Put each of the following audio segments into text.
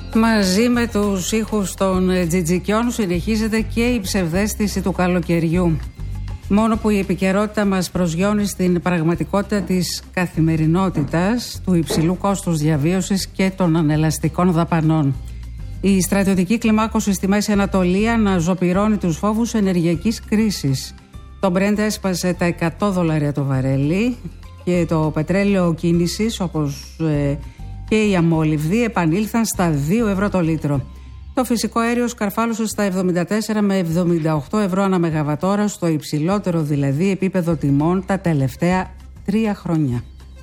Μαζί με τους ήχους των τζιτζικιών συνεχίζεται και η ψευδαίσθηση του καλοκαιριού. Μόνο που η επικαιρότητα μας προσγειώνει στην πραγματικότητα της καθημερινότητας, του υψηλού κόστους διαβίωσης και των ανελαστικών δαπανών. Η στρατιωτική κλιμάκωση στη Μέση Ανατολή αναζωπυρώνει τους φόβους ενεργειακής κρίσης. Το Brent έσπασε τα $100 το βαρέλι και το πετρέλαιο κίνησης, όπως και οι αμόλυβδοι, επανήλθαν στα €2 το λίτρο. Το φυσικό αέριο σκαρφάλωσε στα 74 με 78 ευρώ ανά μεγαβατόρα, στο υψηλότερο δηλαδή επίπεδο τιμών τα τελευταία 3 χρόνια.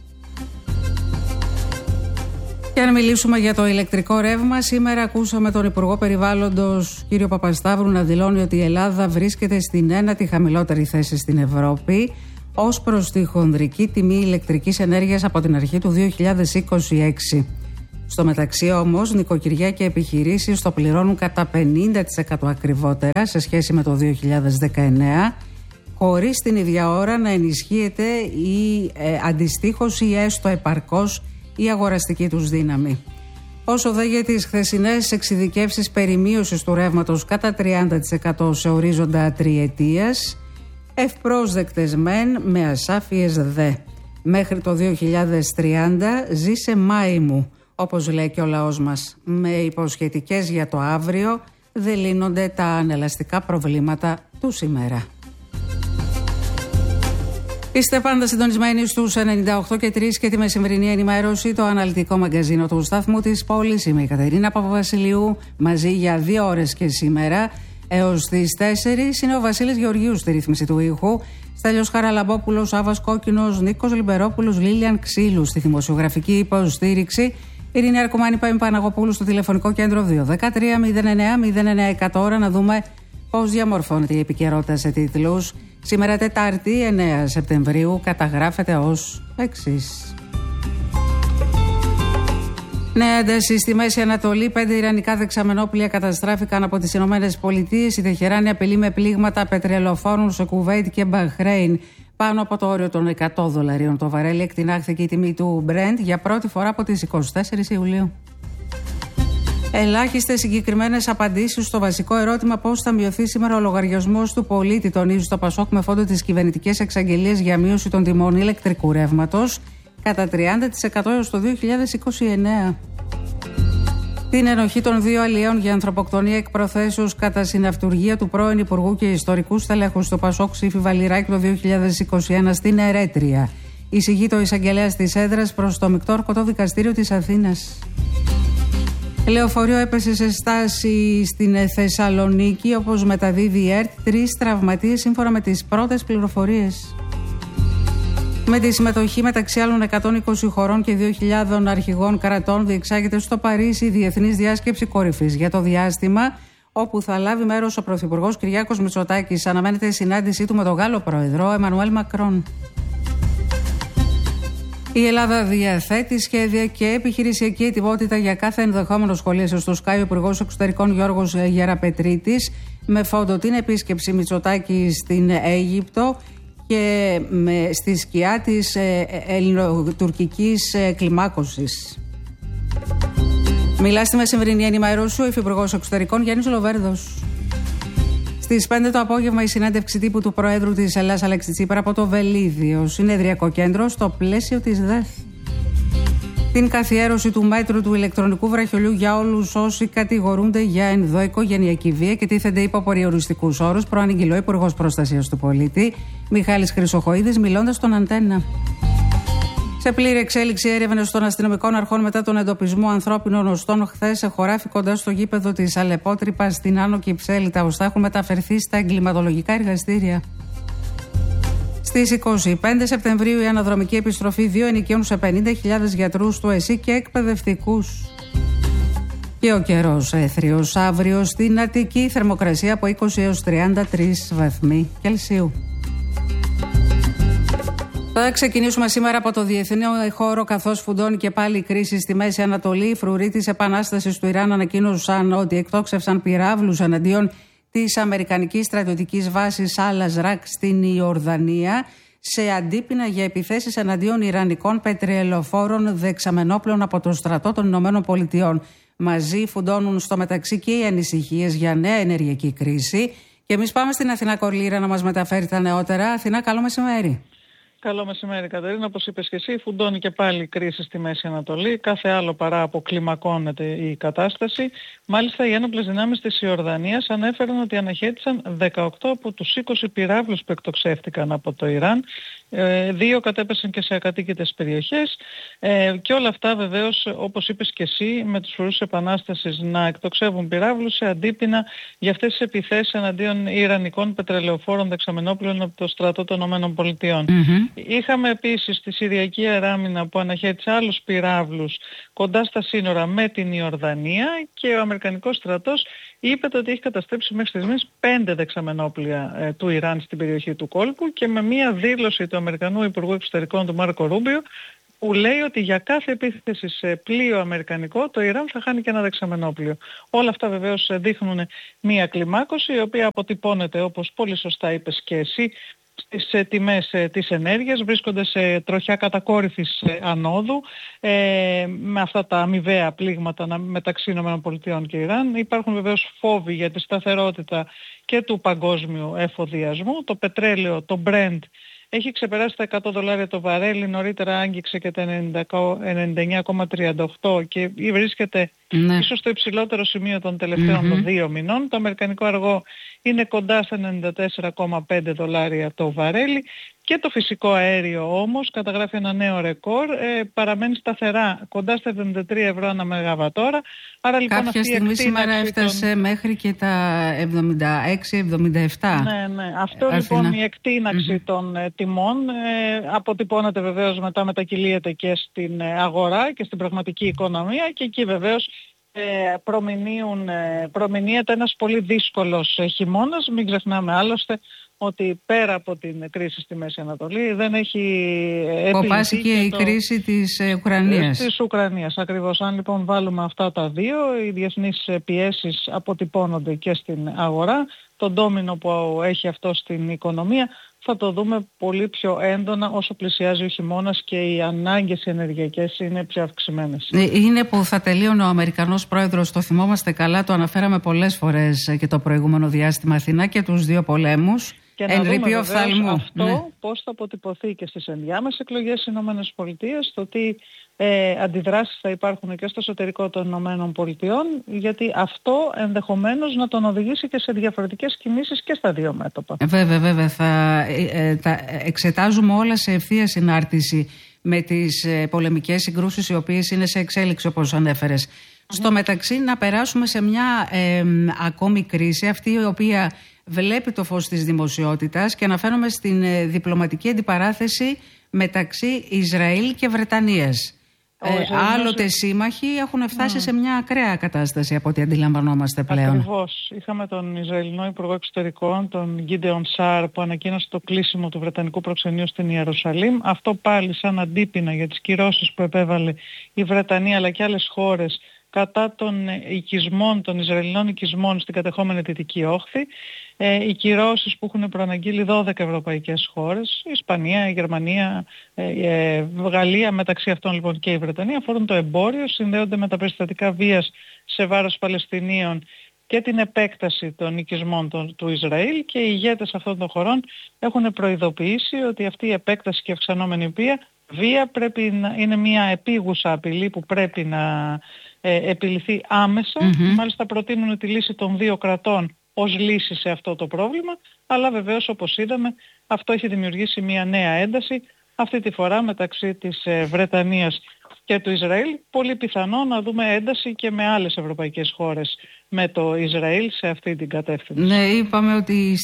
Και αν μιλήσουμε για το ηλεκτρικό ρεύμα, σήμερα ακούσαμε τον Υπουργό Περιβάλλοντος κύριο Παπασταύρου να δηλώνει ότι η Ελλάδα βρίσκεται στην 9η χαμηλότερη θέση στην Ευρώπη ως προς τη χονδρική τιμή ηλεκτρικής ενέργειας από την αρχή του 2026. Στο μεταξύ όμως, νοικοκυριά και επιχειρήσεις το πληρώνουν κατά 50% ακριβότερα σε σχέση με το 2019, χωρίς την ίδια ώρα να ενισχύεται η αντιστοίχως ή έστω επαρκώς η αγοραστική τους δύναμη. Όσο δε για τις χθεσινές εξειδικεύσεις περιμείωσης του ρεύματος κατά 30% σε ορίζοντα τριετίας, ευπρόσδεκτες μεν, με ασάφειες δε. Μέχρι το 2030 ζήσε Μάη μου, όπως λέει και ο λαός μας. Με υποσχετικές για το αύριο δεν λύνονται τα ανελαστικά προβλήματα του σήμερα. Είστε πάντα συντονισμένοι στους 98 και 3 και τη μεσημβρινή ενημέρωση, το αναλυτικό μαγκαζίνο του σταθμού της πόλης. Είμαι η Κατερίνα Παπαβασιλείου, μαζί για 2 ώρες και σήμερα. Έως τις 4 είναι ο Βασίλης Γεωργίου στη ρύθμιση του ήχου, Στέλιος Χαραλαμπόπουλος, Άβας Κόκκινος, Νίκος Λιμπερόπουλος, Λίλιαν Ξύλου στη δημοσιογραφική υποστήριξη, Ειρήνη Αρκουμάνη Παναγοπούλου στο τηλεφωνικό κέντρο 213 09 09 100. Να δούμε πώς διαμορφώνεται η επικαιρότητα σε τίτλους. Σήμερα Τετάρτη 9 Σεπτεμβρίου καταγράφεται ως εξής. Νέα ένταση στη Μέση Ανατολή. 5 ιρανικά δεξαμενόπλια καταστράφηκαν από τις Ηνωμένες Πολιτείες. Η Τεχεράνη απειλεί με πλήγματα πετρελοφόρων σε Κουβέιτ και Μπαχρέιν. Πάνω από το όριο των $100 το βαρέλι εκτινάχθηκε η τιμή του Brent για πρώτη φορά από τις 24 Ιουλίου. Ελάχιστες συγκεκριμένες απαντήσεις στο βασικό ερώτημα πώς θα μειωθεί σήμερα ο λογαριασμός του πολίτη, τονίζει στο Πασόκ με φόντο τις κυβερνητικές εξαγγελίες για μείωση των τιμών ηλεκτρικού ρεύματος κατά 30% έως το 2029. Την ενοχή των 2 αλλιέων για ανθρωποκτονία εκ προθέσεως κατά συναυτουργία του πρώην Υπουργού και ιστορικού στελέχους του Πασόκ Ψήφι Βαλιράκη το 2021 στην Ερέτρια. Εισηγεί το εισαγγελέας της έδρας προς το Μεικτό Ορκωτό Δικαστήριο της Αθήνας. Λεωφορείο έπεσε σε στάση στην Θεσσαλονίκη, όπως μεταδίδει η ΕΡΤ, 3 τραυματίες σύμφωνα με τις πρώτες πληροφορίες. Με τη συμμετοχή μεταξύ άλλων 120 χωρών και 2.000 αρχηγών κρατών διεξάγεται στο Παρίσι η Διεθνής Διάσκεψη Κορυφής για το διάστημα, όπου θα λάβει μέρος ο Πρωθυπουργός Κυριάκος Μητσοτάκης. Αναμένεται η συνάντησή του με τον Γάλλο Πρόεδρο Εμμανουέλ Μακρόν. Η Ελλάδα διαθέτει σχέδια και επιχειρησιακή ετοιμότητα για κάθε ενδεχόμενο σχολείο στο ΣΚΑΙ. Ο Υπουργός Εξωτερικών Γιώργος Γεραπετρίτης με φόντο την επίσκεψη Μητσοτάκη στην Αίγυπτο και στη σκιά της ελληνοτουρκικής κλιμάκωσης. Μιλά στη μεσημβρινή ενημέρωση ο Υφυπουργός Εξωτερικών Γιάννης Λοβέρδος. Στις 5 το απόγευμα η συνέντευξη τύπου του Προέδρου της Ελλάδας Αλέξη Τσίπρα από το Βελίδιο Συνεδριακό Κέντρο στο πλαίσιο της ΔΕΘ. Την καθιέρωση του μέτρου του ηλεκτρονικού βραχιολιού για όλους όσοι κατηγορούνται για ενδοοικογενειακή βία και τίθενται υπό περιοριστικούς όρους, προανήγγειλε ο Υπουργός Προστασίας του Πολίτη Μιχάλης Χρυσοχοΐδης μιλώντας στον Αντένα. Σε πλήρη εξέλιξη έρευνες των αστυνομικών αρχών μετά τον εντοπισμό ανθρώπινων οστών χθες σε χωράφι κοντά στο γήπεδο της Αλεπότρυπας στην Άνω Κυψέλη. Τα οστά έχουν μεταφερθεί στα εγκληματολογικά εργαστήρια. Στις 25 Σεπτεμβρίου η αναδρομική επιστροφή 2 ενοικίων σε 50.000 γιατρούς του ΕΣΥ και εκπαιδευτικούς. Και ο καιρός έθριος αύριο στην Αττική, θερμοκρασία από 20 έως 33 βαθμοί Κελσίου. Θα ξεκινήσουμε σήμερα από το διεθνή χώρο, καθώς φουντώνει και πάλι η κρίση στη Μέση Ανατολή. Οι φρουροί της Επανάστασης του Ιράν ανακοίνωσαν ότι εκτόξευσαν πυράβλους εναντίον της αμερικανικής στρατιωτικής βάσης Al-Azraq στην Ιορδανία, σε αντίπεινα για επιθέσεις εναντίον ιρανικών πετρελοφόρων δεξαμενόπλων από το στρατό των Ηνωμένων Πολιτειών. μαζί. Φουντώνουν στο μεταξύ και οι ανησυχίες για νέα ενεργειακή κρίση. Και εμείς πάμε στην Αθηνά Κορλήρα να μας μεταφέρει τα νεότερα. Αθηνά, καλό μεσημέρι. Καλό μεσημέρι, Κατερίνα. Όπως είπες και εσύ, φουντώνει και πάλι η κρίση στη Μέση Ανατολή. Κάθε άλλο παρά αποκλιμακώνεται η κατάσταση. Μάλιστα, οι ένοπλες δυνάμεις της Ιορδανίας ανέφεραν ότι αναχέτησαν 18 από τους 20 πυράβλους που εκτοξεύτηκαν από το Ιράν. 2 κατέπεσαν και σε ακατοίκητες περιοχές. Και όλα αυτά βεβαίως, όπως είπες και εσύ, με τους φρουρούς επανάστασης να εκτοξεύουν πυράβλους σε αντίπεινα για αυτές τις επιθέσεις εναντίον ιρανικών πετρελαιοφόρων δεξαμενόπλων από το στρατό των ΗΠΑ. Είχαμε επίσης τη Συριακή Αεράμινα που αναχέτησε άλλους πυράβλους κοντά στα σύνορα με την Ιορδανία και ο Αμερικανικός στρατός είπε ότι έχει καταστρέψει μέχρι στιγμής 5 δεξαμενόπλια του Ιράν στην περιοχή του κόλπου και με μία δήλωση του Αμερικανού Υπουργού Εξωτερικών του Μάρκο Ρούμπιο που λέει ότι για κάθε επίθεση σε πλοίο αμερικανικό το Ιράν θα χάνει και ένα δεξαμενόπλιο. Όλα αυτά βεβαίως δείχνουν μία κλιμάκωση η οποία αποτυπώνεται, όπως πολύ σωστά είπες και εσύ, στις τιμές της ενέργειας, βρίσκονται σε τροχιά κατακόρυφης ανόδου με αυτά τα αμοιβαία πλήγματα μεταξύ ΗΠΑ και Ιράν. Υπάρχουν βεβαίως φόβοι για τη σταθερότητα και του παγκόσμιου εφοδιασμού. Το πετρέλαιο, το Brent, έχει ξεπεράσει τα $100 το βαρέλι, νωρίτερα άγγιξε και τα 99,38 και βρίσκεται ίσως στο υψηλότερο σημείο των τελευταίων 2 μηνών. Το αμερικανικό αργό είναι κοντά στα $94,5 το βαρέλι και το φυσικό αέριο όμως καταγράφει ένα νέο ρεκόρ, παραμένει σταθερά κοντά στα 73 ευρώ ανά μεγαβατόρα. Άρα λοιπόν κάποια στιγμή σήμερα έφτασε μέχρι και τα 76-77. Ναι. Αυτό λοιπόν η εκτείναξη των τιμών αποτυπώνεται βεβαίως μετά μετακυλίεται και στην αγορά και στην πραγματική οικονομία και εκεί βεβαίως προμηνύεται ένας πολύ δύσκολος χειμώνας. Μην ξεχνάμε άλλωστε ότι πέρα από την κρίση στη Μέση Ανατολή δεν έχει επιληθεί και η κρίση της Ουκρανίας. Της Ουκρανίας, ακριβώς. Αν λοιπόν βάλουμε αυτά τα δύο, οι διεθνείς πιέσεις αποτυπώνονται και στην αγορά. Το ντόμινο που έχει αυτό στην οικονομία θα το δούμε πολύ πιο έντονα όσο πλησιάζει ο χειμώνας και οι ανάγκες ενεργειακές είναι πιο αυξημένες. Είναι που θα τελείωνε ο Αμερικανός πρόεδρος, το θυμόμαστε καλά, το αναφέραμε πολλές φορές και το προηγούμενο διάστημα, Αθηνά, και τους 2 πολέμους. Και να δούμε αυτό πώς θα αποτυπωθεί και στις ενδιάμεσες εκλογές στις ΗΠΑ, το τι αντιδράσεις θα υπάρχουν και στο εσωτερικό των ΗΠΑ, γιατί αυτό ενδεχομένως να τον οδηγήσει και σε διαφορετικές κινήσεις και στα 2 μέτωπα. Βέβαια. Τα εξετάζουμε όλα σε ευθεία συνάρτηση με τις πολεμικές συγκρούσεις οι οποίες είναι σε εξέλιξη, όπως ανέφερες. Στο μεταξύ να περάσουμε σε μια ακόμη κρίση, αυτή η οποία βλέπει το φως της δημοσιότητας, και αναφέρομαι στην διπλωματική αντιπαράθεση μεταξύ Ισραήλ και Βρετανίας. Άλλοτε σύμμαχοι έχουν φτάσει σε μια ακραία κατάσταση από ό,τι αντιλαμβανόμαστε πλέον. Ακριβώς. Είχαμε τον Ισραηλινό Υπουργό Εξωτερικών, τον Γκίντεον Σάρ, που ανακοίνωσε το κλείσιμο του Βρετανικού προξενείου στην Ιερουσαλήμ. Αυτό πάλι σαν αντίπεινα για τις κυρώσεις που επέβαλε η Βρετανία αλλά και άλλες χώρες κατά των οικισμών, των Ισραηλινών οικισμών στην κατεχόμενη Δυτική Όχθη. Οι κυρώσεις που έχουν προαναγγείλει 12 ευρωπαϊκές χώρες, η Ισπανία, η Γερμανία, η Γαλλία, μεταξύ αυτών λοιπόν και η Βρετανία, αφορούν το εμπόριο, συνδέονται με τα περιστατικά βίας σε βάρος Παλαιστινίων και την επέκταση των οικισμών του Ισραήλ, και οι ηγέτες αυτών των χωρών έχουν προειδοποιήσει ότι αυτή η επέκταση και αυξανόμενη βία πρέπει να είναι μια επίγουσα απειλή που πρέπει να επιληθεί άμεσα. Μάλιστα προτείνουν τη λύση των 2 κρατών ως λύση σε αυτό το πρόβλημα, αλλά βεβαίως όπως είδαμε αυτό έχει δημιουργήσει μια νέα ένταση, αυτή τη φορά μεταξύ της Βρετανίας και του Ισραήλ. Πολύ πιθανό να δούμε ένταση και με άλλες ευρωπαϊκές χώρες με το Ισραήλ σε αυτή την κατεύθυνση. Ναι, είπαμε ότι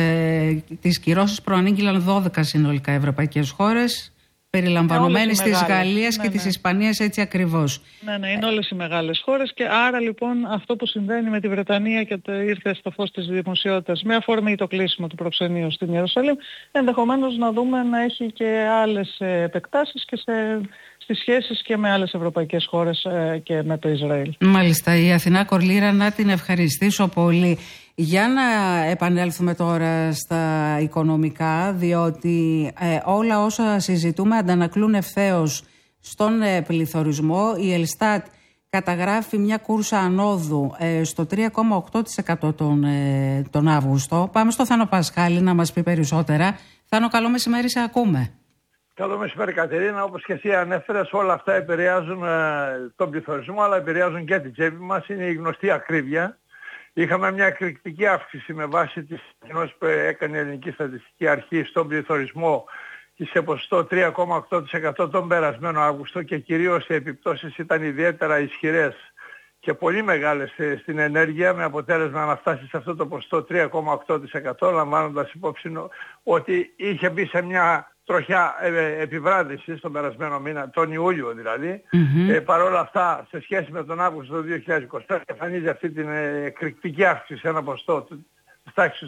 τις κυρώσεις προανήγγειλαν 12 συνολικά ευρωπαϊκές χώρες, περιλαμβανομένης της Γαλλίας και της Ισπανίας, έτσι ακριβώς. Ναι, είναι όλες οι μεγάλες χώρες, και άρα λοιπόν αυτό που συμβαίνει με τη Βρετανία και ήρθε στο φως της δημοσιότητας με αφορμή το κλείσιμο του προξενείου στην Ιερουσαλήμ, ενδεχομένως να δούμε να έχει και άλλες επεκτάσεις και στις σχέσεις και με άλλες ευρωπαϊκές χώρες και με το Ισραήλ. Μάλιστα, η Αθηνά Κορλήρα, να την ευχαριστήσω πολύ. Για να επανέλθουμε τώρα στα οικονομικά, διότι όλα όσα συζητούμε αντανακλούν ευθέως στον πληθωρισμό. Η Ελστάτ καταγράφει μια κούρσα ανόδου στο 3,8% τον Αύγουστο. Πάμε στο Θάνο Πασχάλη να μας πει περισσότερα. Θάνο, καλό μεσημέρι, σε ακούμε. Καλό μεσημέρι, Κατερίνα. Όπως και εσύ ανέφερες, όλα αυτά επηρεάζουν τον πληθωρισμό, αλλά επηρεάζουν και την τσέπη μας. Είναι η γνωστή ακρίβεια. Είχαμε μια εκρηκτική αύξηση με βάση τις ανακοινώσεις που έκανε η Ελληνική Στατιστική Αρχή στον πληθωρισμό και σε ποσοστό 3,8% τον περασμένο Αύγουστο, και κυρίως οι επιπτώσεις ήταν ιδιαίτερα ισχυρές και πολύ μεγάλες στην ενέργεια, με αποτέλεσμα να φτάσει σε αυτό το ποσοστό 3,8%, λαμβάνοντας υπόψη ότι είχε μπει σε μια τροχιά επιβράδυση στον περασμένο μήνα, τον Ιούλιο δηλαδή. Παρ' όλα αυτά, σε σχέση με τον Αύγουστο του 2024, εμφανίζει αυτή την εκρηκτική αύξηση σε ένα ποσοστό της τάξης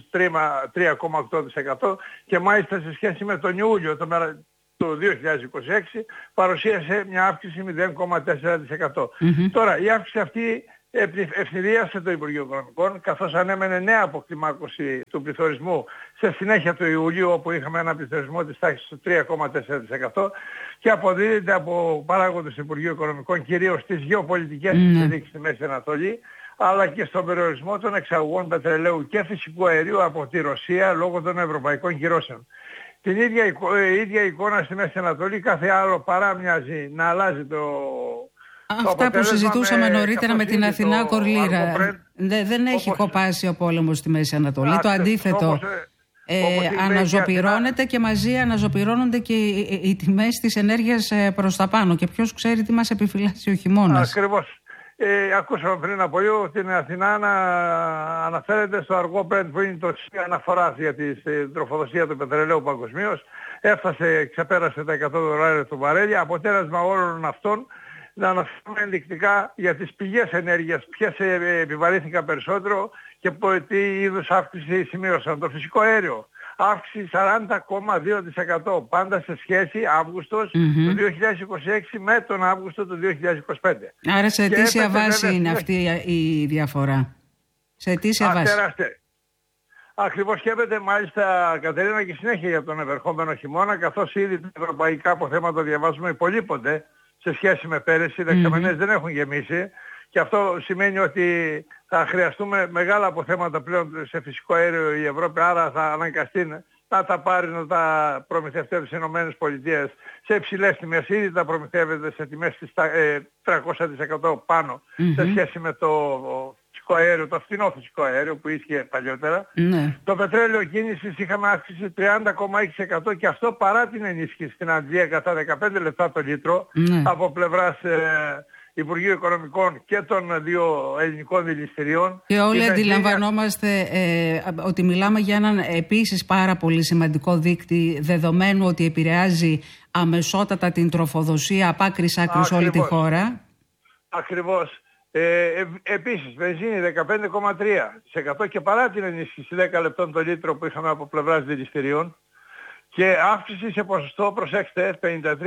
3,8%, και μάλιστα σε σχέση με τον Ιούλιο το 2026 παρουσίασε μια αύξηση 0,4%. Τώρα, η αύξηση αυτή ευνηδίασε το Υπουργείο Οικονομικών, καθώς ανέμενε νέα αποκλιμάκωση του πληθωρισμού σε συνέχεια του Ιουλίου, όπου είχαμε ένα πληθωρισμό της τάξης του 3,4%, και αποδίδεται από παράγοντες του Υπουργείου Οικονομικών κυρίως στις γεωπολιτικές εξελίξεις στη Μέση Ανατολή, αλλά και στον περιορισμό των εξαγωγών πετρελαίου και φυσικού αερίου από τη Ρωσία λόγω των ευρωπαϊκών κυρώσεων. Την ίδια εικόνα στη Μέση Ανατολή, κάθε άλλο παρά μοιάζει να αλλάζει αυτά που συζητούσαμε νωρίτερα με την Αθηνά Κορλήρα. Δεν έχει κοπάσει ο πόλεμος στη Μέση Ανατολή. Το αντίθετο. Αναζωπυρώνεται και μαζί αναζωπυρώνονται και οι τιμές της ενέργειας προς τα πάνω. Και ποιος ξέρει τι μας επιφυλάσσει ο χειμώνας. Ακριβώς. Ακούσαμε πριν από λίγο την Αθηνά να αναφέρεται στο αργό Brent, που είναι το σημείο αναφοράς για την τροφοδοσία του πετρελαίου παγκοσμίως. Ξεπέρασε τα $100 το βαρέλι. Αποτέλεσμα όλων αυτών, να αναφέρουμε ενδεικτικά για τις πηγές ενέργειας, ποιες επιβαρύνθηκαν περισσότερο και τι είδους αύξηση σημείωσαν. Το φυσικό αέριο, αύξηση 40,2%, πάντα σε σχέση Αύγουστος του 2026 με τον Αύγουστο του 2025. Άρα σε αιτήσια βάση είναι αυτή η διαφορά. Σε αιτήσια βάση. Ακριβώς, και έπεται μάλιστα, Κατερίνα, και συνέχεια για τον επερχόμενο χειμώνα, καθώς ήδη τα ευρωπαϊκά αποθέματα διαβάζουμε υπολείπονται σε σχέση με πέρυσι. Οι δεξαμενές δεν έχουν γεμίσει, και αυτό σημαίνει ότι θα χρειαστούμε μεγάλα αποθέματα πλέον σε φυσικό αέριο η Ευρώπη, άρα θα αναγκαστεί να τα πάρει, να τα προμηθευτεί στις ΗΠΑ σε υψηλές τιμές. Ήδη τα προμηθεύεται σε τιμές 300% πάνω σε σχέση με το φυσικό αέριο, το φθηνό φυσικό αέριο που ίσχυε παλιότερα. Το πετρέλαιο κίνησης είχαμε αύξηση 30,6%, και αυτό παρά την ενίσχυση στην Αγγλία κατά 15 λεπτά το λίτρο από πλευράς Υπουργείου Οικονομικών και των δύο ελληνικών δηληστηριών. Και όλοι αντιλαμβανόμαστε ότι μιλάμε για έναν επίσης πάρα πολύ σημαντικό δείκτη, δεδομένου ότι επηρεάζει αμεσότατα την τροφοδοσία από άκρη σ' άκρη σε όλη τη χώρα. Ακριβώς. Επίσης, βενζίνη 15,3%, και παρά την ενίσχυση 10 λεπτών το λίτρο που είχαμε από πλευράς δηληστηρίων, και αύξηση σε ποσοστό, προσέξτε,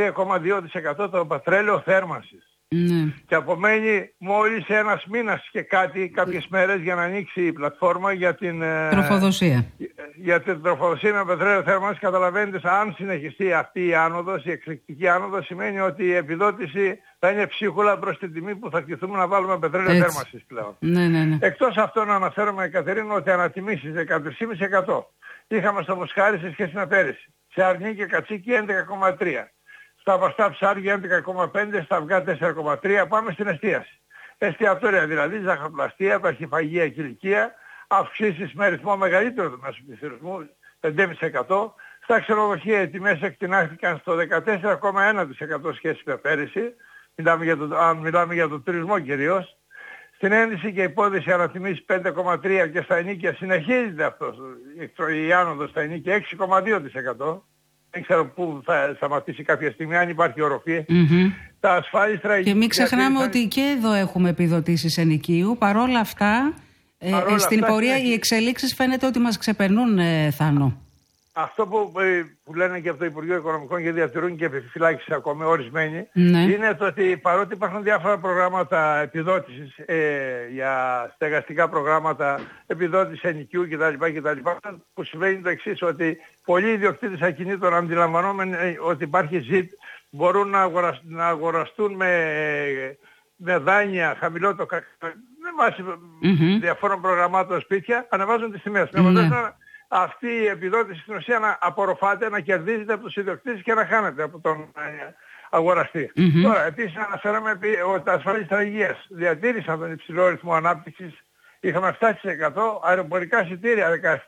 53,2% το πετρέλαιο θέρμανσης. Και απομένει μόλις ένας μήνας και κάποιες μέρες για να ανοίξει η πλατφόρμα για την τροφοδοσία. Για την τροφοδοσία με πετρέλαιο θέρμανσης. Καταλαβαίνετε, αν συνεχιστεί αυτή η άνοδος, η εκρηκτική άνοδος, σημαίνει ότι η επιδότηση θα είναι ψίχουλα προς την τιμή που θα κληθούμε να βάλουμε πετρέλαιο θέρμανσης πλέον. Εκτός αυτών, να αναφέρουμε, Κατερίνα, ότι ανατιμήσεις 13,5% είχαμε στο μοσχάρι σε σχέση με πέρυσι. Σε αρνί και κατσίκι 11,3%. Στα βαστά ψάρια 11,5%, στα αυγά 4,3%. Πάμε στην εστίαση. Εστιατόρια δηλαδή, ζαχαροπλαστεία, παχυφαγία και ηλικία, αυξήσεις με ρυθμό μεγαλύτερο του μέσου πληθωρισμού, 5,5%. Στα ξενοδοχεία οι τιμές εκτινάχθηκαν στο 14,1% σχέση με πέρυσι. Αν μιλάμε για το τουρισμό κυρίως. Στην ένδυση και υπόδειση ανατιμής 5,3%, και στα ενοίκια συνεχίζεται αυτό, η άνοδος στα ενοίκια 6,2%. Δεν ξέρω πού θα σταματήσει κάποια στιγμή, αν υπάρχει οροφή. Τα ασφάλιστρα... Και μην ξεχνάμε ότι και εδώ έχουμε επιδοτήσεις ενοικίου. Παρόλα αυτά, στην πορεία οι εξελίξεις φαίνεται ότι μας ξεπερνούν, Θάνο. Αυτό που λένε και από το Υπουργείο Οικονομικών και διατηρούν και επιφυλάξεις ακόμη ορισμένοι, είναι το ότι παρότι υπάρχουν διάφορα προγράμματα επιδότησης για στεγαστικά προγράμματα, επιδότηση ενοικίου κτλ. Που συμβαίνει το εξής, ότι πολλοί ιδιοκτήτες ακινήτων, αντιλαμβανόμενοι ότι υπάρχει ζήτ, μπορούν να αγοραστούν με δάνεια χαμηλό το με βάση διαφόρων προγραμμάτων σπίτια, ανεβάζουν τις τιμές. Αυτή η επιδότηση στην ουσία να απορροφάται, να κερδίζεται από τους ιδιοκτήτες και να χάνεται από τον αγοραστή. Τώρα, επίσης αναφέραμε ότι τα ασφαλιστικά υγείας διατήρησαν τον υψηλό ρυθμό ανάπτυξης. Είχαμε 7%, αεροπορικά εισιτήρια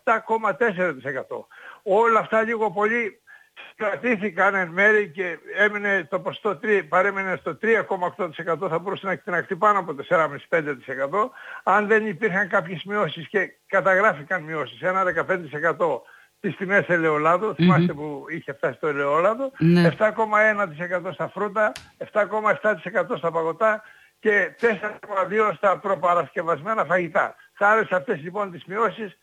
17,4%. Όλα αυτά λίγο πολύ κρατήθηκαν εν μέρη και έμεινε το ποσοστό παρέμεινε στο 3,8%, θα μπορούσε να εκτιναχθεί πάνω από 4,5-5% αν δεν υπήρχαν κάποιες μειώσεις και καταγράφηκαν μειώσεις. Ένα 15% στις τιμές ελαιολάδου, θυμάστε που είχε φτάσει το ελαιόλαδο, 7,1% στα φρούτα, 7,7% στα παγωτά και 4,2% στα προπαρασκευασμένα φαγητά. Χάρη σε αυτές λοιπόν τις μειώσεις,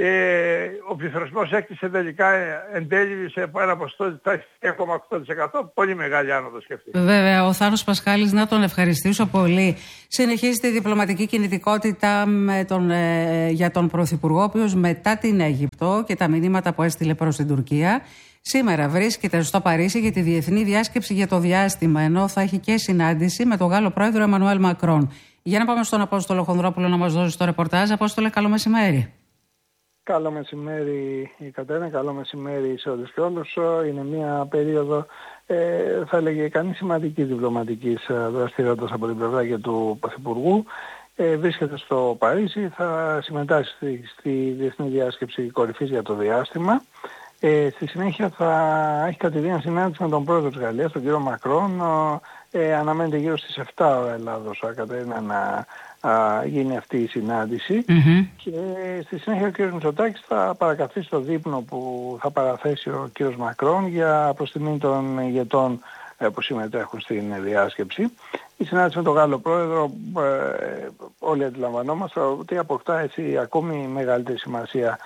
ο πληθωρισμός έκτισε τελικά εν τέλει σε ένα ποσοστό 3,8%, πολύ μεγάλη άνοδο σκεφτεί. Βέβαια, ο Θάνος Πασχάλης, να τον ευχαριστήσω πολύ. Συνεχίζεται η διπλωματική κινητικότητα για τον Πρωθυπουργό, ο οποίος μετά την Αίγυπτο και τα μηνύματα που έστειλε προς την Τουρκία, σήμερα βρίσκεται στο Παρίσι για τη Διεθνή Διάσκεψη για το Διάστημα, ενώ θα έχει και συνάντηση με τον Γάλλο πρόεδρο Εμμανουέλ Μακρόν. Για να πάμε στον Απόστολο Χονδρόπουλο να μας δώσει το ρεπορτάζ. Απόστολε, καλό μεσημέρι. Καλό μεσημέρι η Κατέρινα, καλό μεσημέρι σε όλους και όλους. Είναι μια περίοδο, θα έλεγε κανείς, σημαντική διπλωματικής δραστηριότητας από την πλευρά και του Πρωθυπουργού. Βρίσκεται στο Παρίσι, θα συμμετάσχει στη Διεθνή Διάσκεψη Κορυφής για το Διάστημα. Στη συνέχεια θα έχει κατηδίαν συνάντηση με τον πρόεδρο της Γαλλίας, τον κύριο Μακρόν. Αναμένεται γύρω στις 7 ώρα Ελλάδος, Κατέρινα, να γίνει αυτή η συνάντηση και στη συνέχεια ο κ. Μητσοτάκης θα παρακαθίσει το δείπνο που θα παραθέσει ο κ. Μακρόν για προς τιμή των ηγετών που συμμετέχουν στην διάσκεψη. Η συνάντηση με τον Γάλλο πρόεδρο, όλοι αντιλαμβανόμαστε ότι αποκτά έτσι ακόμη μεγαλύτερη σημασία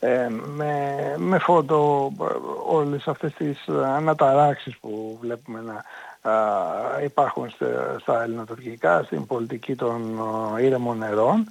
με φόντο όλες αυτές τις αναταράξεις που βλέπουμε να υπάρχουν στα ελληνοτουρκικά, στην πολιτική των ήρεμων νερών,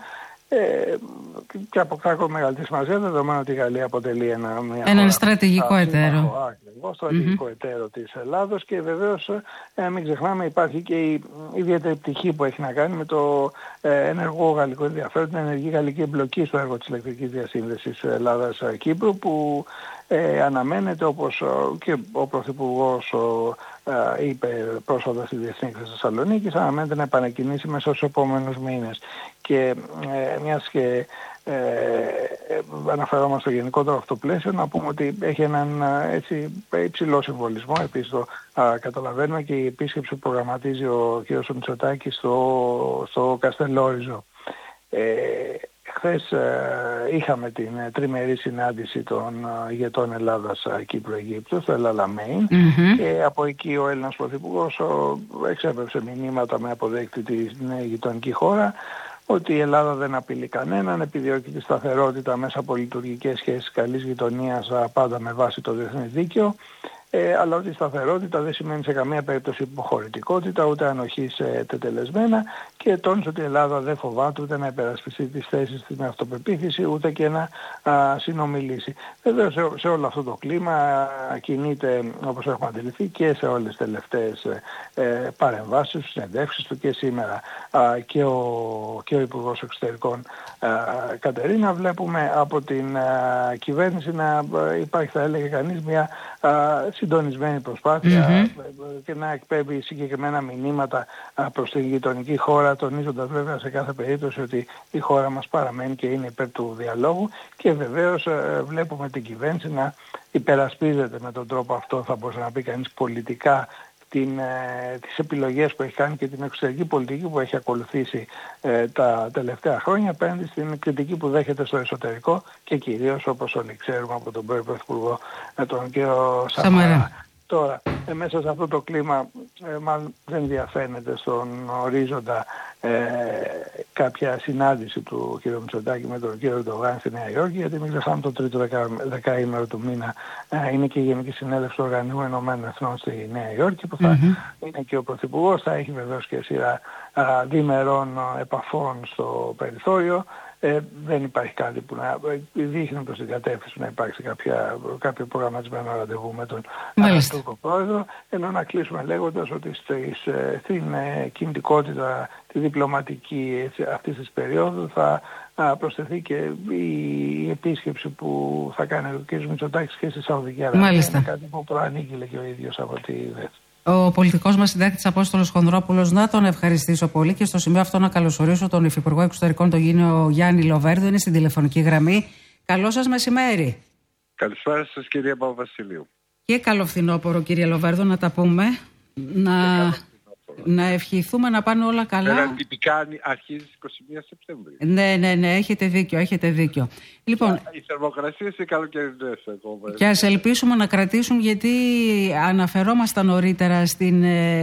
και αποκτά ακόμα μεγαλύτερη σημασία, δεδομένου ότι η Γαλλία αποτελεί έναν στρατηγικό εταίρο. Ακριβώς, στρατηγικό εταίρο της Ελλάδος, και βεβαίως μην ξεχνάμε υπάρχει και η ιδιαίτερη πτυχή που έχει να κάνει με το ενεργό γαλλικό ενδιαφέρον, την ενεργή γαλλική εμπλοκή στο έργο της ηλεκτρικής διασύνδεσης Ελλάδας-Κύπρου, που αναμένεται, όπως και ο Πρωθυπουργός είπε πρόσφατα στη Διεθνή Έκθεση Θεσσαλονίκης, αναμένεται να επανεκκινήσει μέσα στους επόμενους μήνες. Και μιας και αναφερόμαστε στο γενικότερο αυτό πλαίσιο, να πούμε ότι έχει έναν έτσι υψηλό συμβολισμό. Επίσης το καταλαβαίνουμε και η επίσκεψη που προγραμματίζει ο κ. Μητσοτάκης στο Καστελόριζο. Χθες είχαμε την τριμερή συνάντηση των ηγετών Ελλάδας, Κύπρου, Αιγύπτου στο Ελαλαμέιν, και από εκεί ο Έλληνας Πρωθυπουργός εξέπεψε μηνύματα με αποδέκτη την γειτονική χώρα ότι η Ελλάδα δεν απειλεί κανέναν, επιδιώκει τη σταθερότητα μέσα από λειτουργικές σχέσεις καλής γειτονίας, πάντα με βάση το διεθνές δίκαιο, αλλά ότι η σταθερότητα δεν σημαίνει σε καμία περίπτωση υποχωρητικότητα, ούτε ανοχή σε τετελεσμένα, και τόνισε ότι η Ελλάδα δεν φοβάται ούτε να υπερασπιστεί τις θέσεις της με αυτοπεποίθηση, ούτε και να συνομιλήσει. Βεβαίως σε όλο αυτό το κλίμα κινείται, όπως έχουμε αντιληφθεί, και σε όλες τις τελευταίες παρεμβάσεις, συνεντεύξεις του και σήμερα και ο Υπουργός Εξωτερικών Κατερίνα, βλέπουμε από την κυβέρνηση να υπάρχει, θα έλεγε κανείς, μια συντονισμένη προσπάθεια και να εκπέμπει συγκεκριμένα μηνύματα προς την γειτονική χώρα, τονίζοντας βέβαια σε κάθε περίπτωση ότι η χώρα μας παραμένει και είναι υπέρ του διαλόγου, και βεβαίως βλέπουμε την κυβέρνηση να υπερασπίζεται με τον τρόπο αυτό, θα μπορούσε να πει κανείς, πολιτικά τις επιλογές που έχει κάνει και την εξωτερική πολιτική που έχει ακολουθήσει τα τελευταία χρόνια, απέναντι στην κριτική που δέχεται στο εσωτερικό και κυρίως, όπως όλοι ξέρουμε, από τον πρώην Πρωθυπουργό, τον κ. Σαμαρά. Τώρα, μέσα σε αυτό το κλίμα μάλλον δεν διαφαίνεται στον ορίζοντα κάποια συνάντηση του κ. Μητσοτάκη με τον κ. Ερντογάν στη Νέα Υόρκη, γιατί μην ξεχνάμε το τρίτο δεκαήμερο του μήνα είναι και η Γενική Συνέλευση του Οργανισμού Ενωμένων Εθνών στη Νέα Υόρκη, που θα είναι και ο Πρωθυπουργός, θα έχει βεβαίως και σειρά διμερών επαφών στο περιθώριο. δεν υπάρχει κάτι που να δείχνει προς την κατεύθυνση να υπάρξει κάποιο προγραμματισμένο ραντεβού με τον Τούρκο πρόεδρο, ενώ να κλείσουμε λέγοντας ότι στην κινητικότητα τη διπλωματική αυτής της περίοδου θα προσθεθεί και η επίσκεψη που θα κάνει ο κ. Μητσοτάκης και στη Σαουδική Αραβία. Είναι κάτι που προανήγγειλε και ο ίδιος από τη ΔΕΘ. Ο πολιτικός μας συντάκτης Απόστολος Χονδρόπουλος, να τον ευχαριστήσω πολύ και στο σημείο αυτό να καλωσορίσω τον Υφυπουργό Εξωτερικών, τον Γιάννη Λοβέρδο, είναι στην τηλεφωνική γραμμή. Καλό σας μεσημέρι. Καλησπέρα σας, κυρία Παπαβασιλείου. Και καλό φθινόπωρο, κύριε Λοβέρδο, να τα πούμε. Να ευχηθούμε να πάνε όλα καλά. Τυπικά αρχίζει 21 Σεπτεμβρίου. Ναι, έχετε δίκιο. Λοιπόν, οι θερμοκρασίες είναι καλοκαιρινές ακόμα. Και ας ελπίσουμε να κρατήσουν, γιατί αναφερόμασταν νωρίτερα στην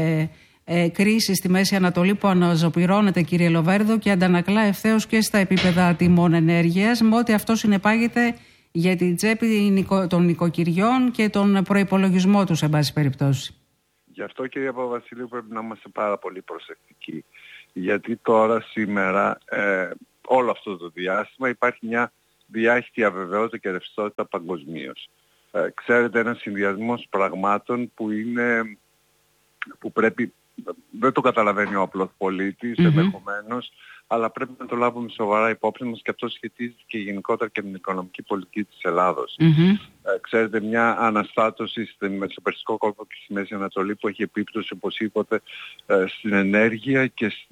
κρίση στη Μέση Ανατολή που αναζωπυρώνεται, κύριε Λοβέρδο, και αντανακλά ευθέως και στα επίπεδα τιμών ενέργειας, με ό,τι αυτό συνεπάγεται για την τσέπη των νοικοκυριών και τον προϋπολογισμό τους, εν πάση περιπτώσει. Γι' αυτό, κυρία Παπαβασιλείου, πρέπει να είμαστε πάρα πολύ προσεκτικοί. Γιατί τώρα, σήμερα, όλο αυτό το διάστημα υπάρχει μια διάχυτη αβεβαιότητα και ρευστότητα παγκοσμίως. Ξέρετε, ένας συνδυασμός πραγμάτων που πρέπει, δεν το καταλαβαίνει ο απλός πολίτης ενδεχομένως, αλλά πρέπει να το λάβουμε σοβαρά υπόψη μας, και αυτό σχετίζεται και γενικότερα και με την οικονομική πολιτική της Ελλάδος. Ξέρετε, μια αναστάτωση στο Περσικό κόλπο και στη Μέση Ανατολή που έχει επίπτωση οπωσδήποτε στην ενέργεια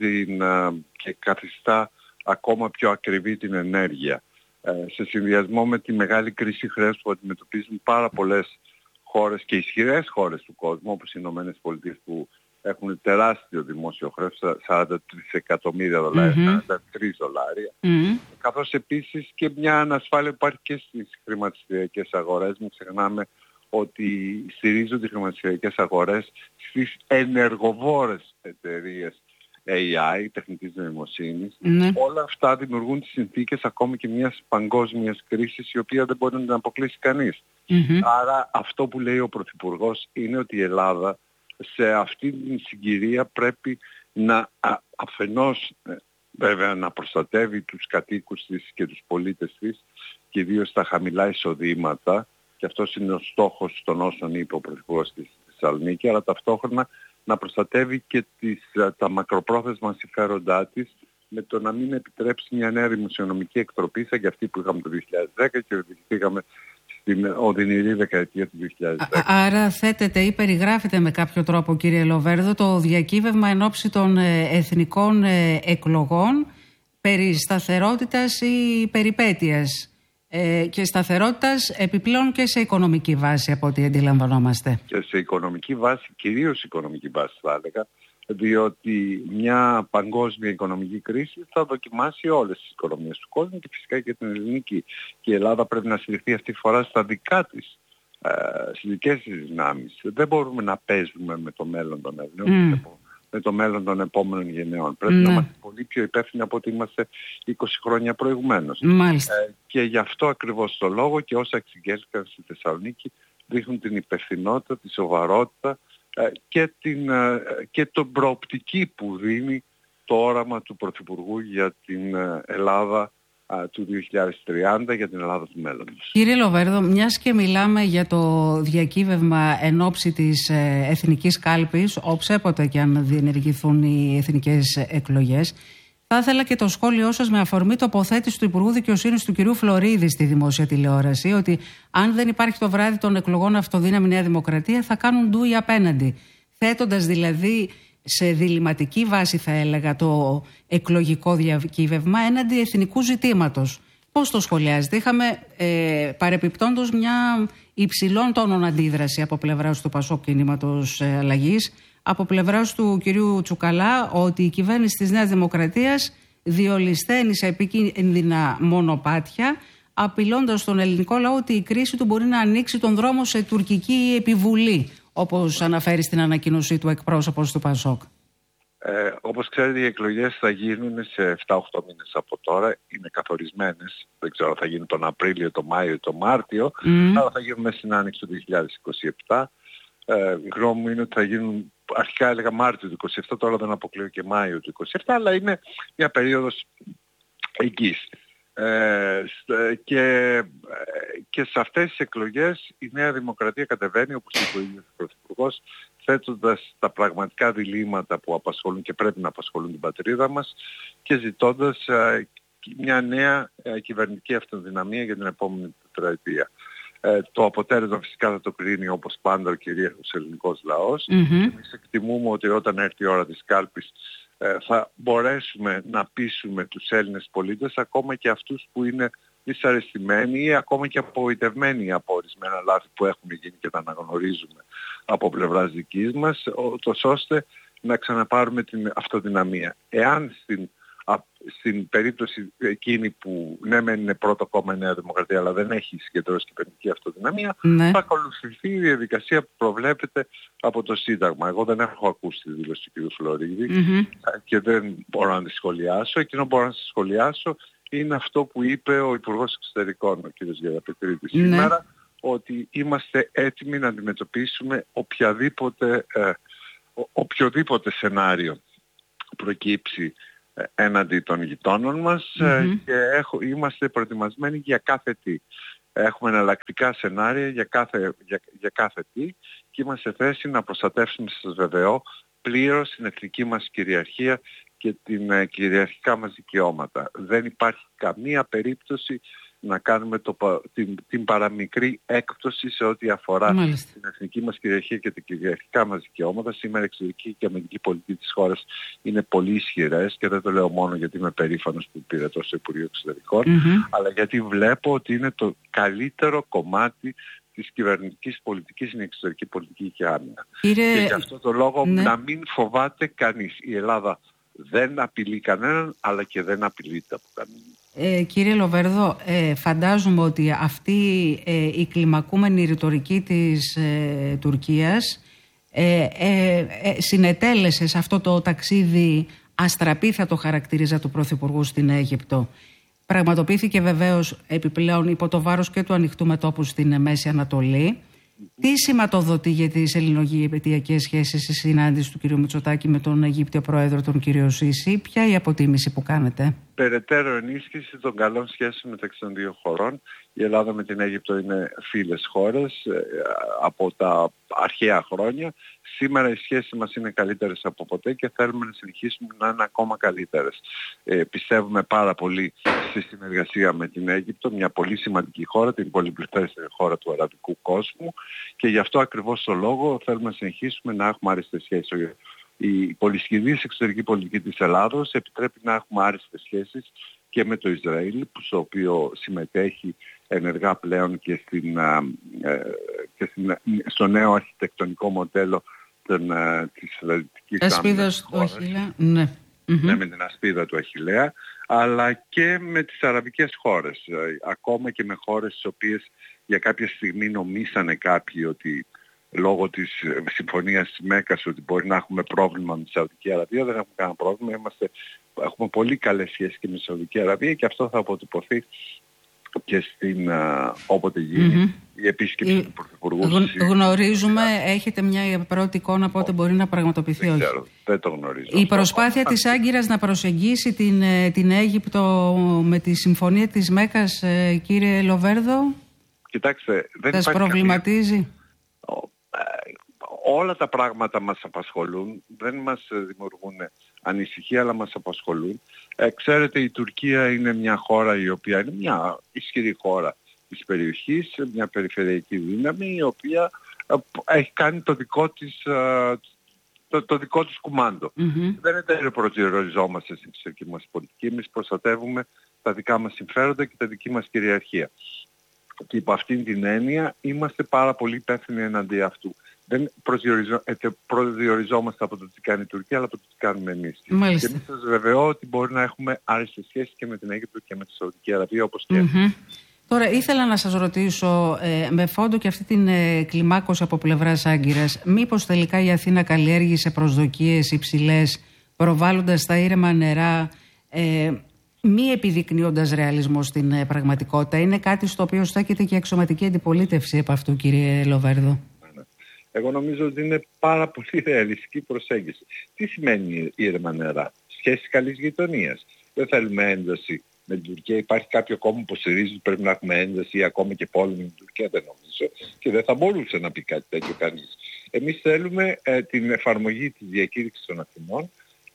και καθιστά ακόμα πιο ακριβή την ενέργεια. Σε συνδυασμό με τη μεγάλη κρίση χρέους που αντιμετωπίζουν πάρα πολλές χώρες και ισχυρές χώρες του κόσμου, όπως οι Ηνωμένες Πολιτείες, που έχουν τεράστιο δημόσιο χρέος, 43 εκατομμύρια δολάρια, 43 δολάρια, καθώς επίσης και μια ανασφάλεια που υπάρχει και στις χρηματιστηριακές αγορές. Μην ξεχνάμε ότι στηρίζονται οι χρηματιστηριακές αγορές στις ενεργοβόρες εταιρείες AI, τεχνητής νοημοσύνης. Όλα αυτά δημιουργούν τις συνθήκες ακόμη και μιας παγκόσμιας κρίσης, η οποία δεν μπορεί να την αποκλείσει κανείς. Άρα αυτό που λέει ο Πρωθυπουργός είναι ότι η Ελλάδα σε αυτή την συγκυρία πρέπει να αφενός βέβαια να προστατεύει τους κατοίκους της και τους πολίτες της, και ιδίως στα χαμηλά εισοδήματα, και αυτός είναι ο στόχος των όσων είπε ο Πρωθυπουργός της Θεσσαλονίκη, αλλά ταυτόχρονα να προστατεύει και τα μακροπρόθεσμα συμφέροντά της, με το να μην επιτρέψει μια νέα δημοσιονομική εκτροπή σαν και αυτή που είχαμε το 2010 και οδηγηθήκαμε στην οδυνηρή δεκαετία του 2010. Άρα θέτεται ή περιγράφεται με κάποιο τρόπο, κύριε Λοβέρδο, το διακύβευμα εν ώψη των εθνικών εκλογών περί σταθερότητας ή περιπέτειας, και σταθερότητας επιπλέον και σε οικονομική βάση, από ό,τι αντιλαμβανόμαστε. Και σε οικονομική βάση, κυρίως οικονομική βάση θα έλεγα, διότι μια παγκόσμια οικονομική κρίση θα δοκιμάσει όλες τις οικονομίες του κόσμου και φυσικά και την ελληνική. Και η Ελλάδα πρέπει να στηριχθεί αυτή τη φορά στα δικά της, στις δικές της δυνάμεις. Δεν μπορούμε να παίζουμε με το μέλλον των Ελλήνων, με το μέλλον των επόμενων γενναιών. Πρέπει να είμαστε πολύ πιο υπεύθυνοι από ότι είμαστε 20 χρόνια προηγουμένως. Και γι' αυτό ακριβώς το λόγο και όσα εξηγέθηκαν στη Θεσσαλονίκη δείχνουν την υπευθυνότητα, τη σοβαρότητα και την προοπτική που δίνει το όραμα του Πρωθυπουργού για την Ελλάδα του 2030, για την Ελλάδα του μέλλοντος. Κύριε Λοβέρδο, μιας και μιλάμε για το διακύβευμα εν ώψη της εθνικής κάλπης, όψέποτε και αν διενεργηθούν οι εθνικές εκλογές, θα ήθελα και το σχόλιο σας με αφορμή τοποθέτηση του Υπουργού Δικαιοσύνης του κ. Φλωρίδη στη δημόσια τηλεόραση, ότι αν δεν υπάρχει το βράδυ των εκλογών αυτοδύναμη Νέα Δημοκρατία, θα κάνουν ντούι απέναντι. Θέτοντας δηλαδή σε διλημματική βάση, θα έλεγα, το εκλογικό διακύβευμα έναντι εθνικού ζητήματος. Πώς το σχολιάζετε? Είχαμε παρεπιπτόντως μια υψηλών τόνων αντίδραση από πλευράς του Πασόκ Κινήματος Αλλαγής, από πλευράς του κυρίου Τσουκαλά, ότι η κυβέρνηση της Νέας Δημοκρατίας διολυσθένει σε επικίνδυνα μονοπάτια, απειλώντας τον ελληνικό λαό ότι η κρίση του μπορεί να ανοίξει τον δρόμο σε τουρκική επιβουλή, όπως αναφέρει στην ανακοίνωσή του εκπρόσωπος του Πασόκ. Όπως ξέρετε, οι εκλογές θα γίνουν σε 7-8 μήνες από τώρα. Είναι καθορισμένες. Δεν ξέρω αν θα γίνουν τον Απρίλιο, τον Μάιο ή τον Μάρτιο, αλλά θα γίνουν μέσα στην άνοιξη του 2027. Η γνώμη μου είναι ότι θα γίνουν, αρχικά έλεγα Μάρτιο του 2027, τώρα δεν αποκλείω και Μάιο του 2027, αλλά είναι μια περίοδος εγγύς. Και σε αυτές τις εκλογές η Νέα Δημοκρατία κατεβαίνει, όπως είπε ο ίδιος ο Πρωθυπουργός, θέτοντας τα πραγματικά διλήμματα που απασχολούν και πρέπει να απασχολούν την πατρίδα μας και ζητώντας μια νέα κυβερνητική αυτοδυναμία για την επόμενη τετραετία. Το αποτέλεσμα φυσικά θα το κρίνει όπως πάντα ο κυρίαρχος ελληνικός λαός. Εμείς εκτιμούμε ότι όταν έρθει η ώρα της κάλπης θα μπορέσουμε να πείσουμε τους Έλληνες πολίτες, ακόμα και αυτούς που είναι δυσαρεστημένοι ή ακόμα και απογοητευμένοι από ορισμένα λάθη που έχουν γίνει και τα αναγνωρίζουμε από πλευράς δικής μας, ώστε να ξαναπάρουμε την αυτοδυναμία. Εάν στην περίπτωση εκείνη που ναι μεν είναι πρώτο κόμμα η Νέα Δημοκρατία αλλά δεν έχει συγκεντρώσει κυβερνητική αυτοδυναμία, θα ακολουθηθεί η διαδικασία που προβλέπεται από το Σύνταγμα. Εγώ δεν έχω ακούσει τη δήλωση του κ. Φλωρίδη και δεν μπορώ να τη σχολιάσω. Εκείνο που μπορώ να σχολιάσω είναι αυτό που είπε ο Υπουργός Εξωτερικών, ο κ. Γεραπετρίδης σήμερα, ότι είμαστε έτοιμοι να αντιμετωπίσουμε οποιοδήποτε σενάριο προκύψει έναντι των γειτόνων μας και είμαστε προετοιμασμένοι για κάθε τι. Έχουμε εναλλακτικά σενάρια για κάθε τι και είμαστε θέση να προστατεύσουμε, σας βεβαιώ, πλήρως την εθνική μας κυριαρχία και την κυριαρχικά μας δικαιώματα. Δεν υπάρχει καμία περίπτωση να κάνουμε την παραμικρή έκπτωση σε ό,τι αφορά την εθνική μας κυριαρχία και τα κυριαρχικά μας δικαιώματα. Σήμερα η εξωτερική και αμυντική πολιτική της χώρας είναι πολύ ισχυρές και δεν το λέω μόνο γιατί είμαι περήφανος που πήρε τόσο Υπουργείο Εξωτερικών, αλλά γιατί βλέπω ότι είναι το καλύτερο κομμάτι της κυβερνητικής πολιτικής είναι η εξωτερική πολιτική και άμυνα. Και γι' αυτό το λόγο να μην φοβάται κανείς. Η Ελλάδα δεν απειλεί κανέναν, αλλά και δεν απειλείται από κανέναν. Κύριε Λοβέρδο, φαντάζομαι ότι αυτή η κλιμακούμενη ρητορική της Τουρκίας συνετέλεσε σε αυτό το ταξίδι αστραπή, θα το χαρακτηρίζα, του Πρωθυπουργού στην Αίγυπτο. Πραγματοποιήθηκε βεβαίως επιπλέον υπό το βάρος και του ανοιχτού μετώπου στην Μέση Ανατολή. Τι σηματοδοτεί για τις ελληνογειτονικές σχέσεις η συνάντηση του κ. Μητσοτάκη με τον Αιγύπτιο Πρόεδρο, τον κ. Σίση? Ποια η αποτίμηση που κάνετε? Περαιτέρω ενίσχυση των καλών σχέσεων μεταξύ των δύο χωρών. Η Ελλάδα με την Αίγυπτο είναι φίλες χώρες από τα αρχαία χρόνια. Σήμερα οι σχέσεις μας είναι καλύτερες από ποτέ και θέλουμε να συνεχίσουμε να είναι ακόμα καλύτερες. Πιστεύουμε πάρα πολύ στη συνεργασία με την Αίγυπτο, μια πολύ σημαντική χώρα, την πολυπληθέστερη χώρα του αραβικού κόσμου, και γι' αυτό ακριβώς το λόγο θέλουμε να συνεχίσουμε να έχουμε άριστες σχέσεις. Η πολυσχηδής εξωτερική πολιτική της Ελλάδος επιτρέπει να έχουμε άριστες σχέσεις και με το Ισραήλ, στο οποίο συμμετέχει ενεργά πλέον και στο νέο αρχιτεκτονικό μοντέλο της Δυτικής Άμυνας χώρας. Ναι, με την ασπίδα του Αχιλλέα, αλλά και με τις αραβικές χώρες. Ακόμα και με χώρες τις οποίες για κάποια στιγμή νομίσανε κάποιοι ότι λόγω της συμφωνίας της Μέκκας ότι μπορεί να έχουμε πρόβλημα με τη Σαουδική Αραβία. Δεν έχουμε κανένα πρόβλημα. Έχουμε πολύ καλές σχέσεις και με τη Σαουδική Αραβία και αυτό θα αποτυπωθεί και όποτε γίνει η επίσκεψη του Πρωθυπουργού. Γνωρίζουμε, έχετε μια πρώτη εικόνα πότε μπορεί να πραγματοποιηθεί? Δεν ξέρω, δεν το γνωρίζω. Η προσπάθεια της Άγκυρας να προσεγγίσει την Αίγυπτο με τη συμφωνία της Μέκκας, κύριε Λοβέρδο, κοιτάξτε, δεν σας προβληματίζει? Όλα τα πράγματα μας απασχολούν, δεν μας δημιουργούν ανησυχία, αλλά μας απασχολούν. Ξέρετε, η Τουρκία είναι μια χώρα η οποία είναι μια ισχυρή χώρα της περιοχής, μια περιφερειακή δύναμη η οποία έχει κάνει το δικό της κουμάντο. Δεν προσδιοριζόμαστε στην εξωτερική μας πολιτική, εμείς προστατεύουμε τα δικά μας συμφέροντα και τα δική μας κυριαρχία. Και υπό αυτήν την έννοια είμαστε πάρα πολύ υπεύθυνοι εναντί αυτού. Δεν προσδιοριζόμαστε από το τι κάνει η Τουρκία, αλλά από το τι κάνουμε εμείς. Και εμείς σας βεβαιώ ότι μπορεί να έχουμε άριστες σχέσεις και με την Αίγυπτο και με τη Σαουδική Αραβία, όπως και Τώρα ήθελα να σας ρωτήσω, με φόντο και αυτή την κλιμάκωση από πλευράς Άγκυρας, μήπως τελικά η Αθήνα καλλιέργησε προσδοκίες υψηλές, προβάλλοντας τα ήρεμα νερά, μη επιδεικνύοντας ρεαλισμό στην πραγματικότητα? Είναι κάτι στο οποίο στέκεται και η αξιωματική αντιπολίτευση από αυτού, κύριε Λοβέρδο? Εγώ νομίζω ότι είναι πάρα πολύ ρεαλιστική προσέγγιση. Τι σημαίνει ήρεμα νερά? Σχέση καλής γειτονίας. Δεν θέλουμε ένταση με την Τουρκία. Υπάρχει κάποιο κόμμα που υποστηρίζει ότι πρέπει να έχουμε ένταση ή ακόμα και πόλεμο με την Τουρκία? Δεν νομίζω, και δεν θα μπορούσε να πει κάτι τέτοιο κανείς. Εμείς θέλουμε την εφαρμογή της διακήρυξης των Αθηνών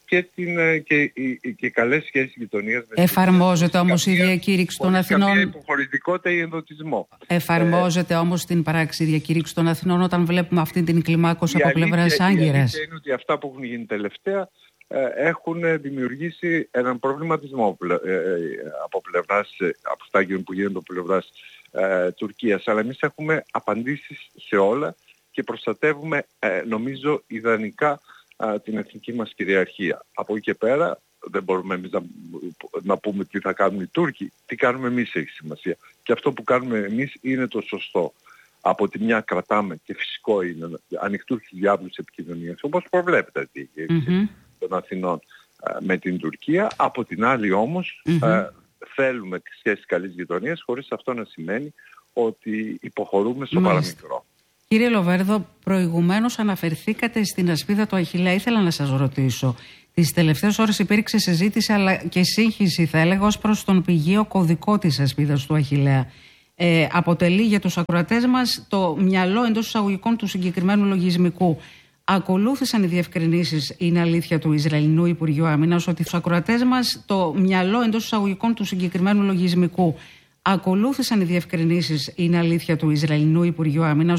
και καλές σχέσεις γειτονίας. Εφαρμόζεται όμως η διακήρυξη των Αθηνών? Καμία υποχωρητικότητα ή ενδοτισμό. Εφαρμόζεται όμως στην πράξη η διακήρυξη των Αθηνών όταν βλέπουμε αυτή την κλιμάκωση από πλευράς Άγκυρας? Η αλήθεια είναι ότι αυτά που έχουν γίνει τελευταία έχουν δημιουργήσει έναν προβληματισμό από αυτά που γίνονται από πλευράς Τουρκίας. Αλλά εμείς έχουμε απαντήσεις σε όλα και προστατεύουμε νομίζω ιδανικά την εθνική μας κυριαρχία. Από εκεί και πέρα δεν μπορούμε εμείς να πούμε τι θα κάνουν οι Τούρκοι. Τι κάνουμε εμείς έχει σημασία. Και αυτό που κάνουμε εμείς είναι το σωστό. Από τη μια κρατάμε, και φυσικό είναι, ανοιχτούς τους διάβλους επικοινωνίας, όπως προβλέπεται των Αθηνών με την Τουρκία. Από την άλλη όμως θέλουμε σχέσεις καλής γειτονίας, χωρίς αυτό να σημαίνει ότι υποχωρούμε στο παραμικρό. Κύριε Λοβέρδο, προηγουμένως αναφερθήκατε στην ασπίδα του Αχιλλέα. Ήθελα να σας ρωτήσω. Τις τελευταίες ώρες υπήρξε συζήτηση αλλά και σύγχυση, θα έλεγα, ως προς τον πηγείο κωδικό της ασπίδας του Αχιλλέα. Αποτελεί για τους ακροατές μας το μυαλό εντός εισαγωγικών του συγκεκριμένου λογισμικού. Ακολούθησαν οι διευκρινήσεις, είναι αλήθεια, του Ισραηλινού Υπουργείου Άμυνας ότι στους ακροατές μας το μυαλό εντός εισαγωγικών του συγκεκριμένου λογισμικού. Ακολούθησαν οι διευκρινήσεις, είναι αλήθεια, του Ισραηλινού Υπουργείου Άμυνας